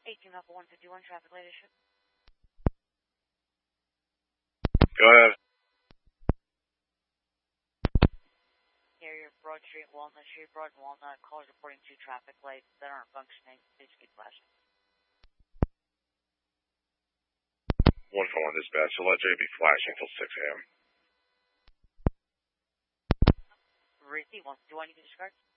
18 Alpha 151, traffic light issue. Go ahead. Carrier, Broad Street, Walnut Street, Broad and Walnut. Callers reporting 2 traffic lights that aren't functioning. Please keep flashing. 141 dispatch, so let J be flashing until 6 a.m. Receive 151, you discard?